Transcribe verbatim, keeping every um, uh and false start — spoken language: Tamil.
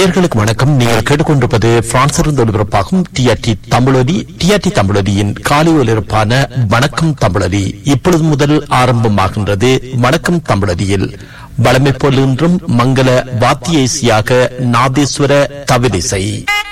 நேயர்களுக்கு வணக்கம். நீங்கள் கேட்டுக்கொண்டிருப்பது பிரான்சிலிருந்து ஒலிபரப்பாகும் டிஆர்டி தமிழொலி. டிஆர்டி தமிழொலியின் காலை ஒலிபரப்பான வணக்கம் தமிழொலி இப்பொழுது முதல் ஆரம்பமாகின்றது. வணக்கம் தமிழொலியில் வளமை போல் இன்றும் மங்கள வாத்திய இசையாக நாதேஸ்வர தவிலிசை.